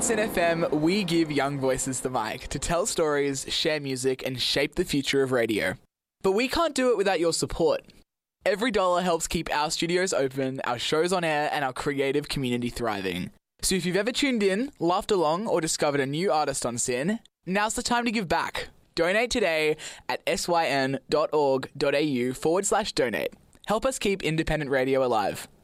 SYN FM, we give young voices the mic to tell stories, share music, and shape the future of radio. But we can't do it without your support. Every dollar helps keep our studios open, our shows on air, and our creative community thriving. So if you've ever tuned in, laughed along, or discovered a new artist on SYN, now's the time to give back. Donate today at syn.org.au/donate. Help us keep independent radio alive.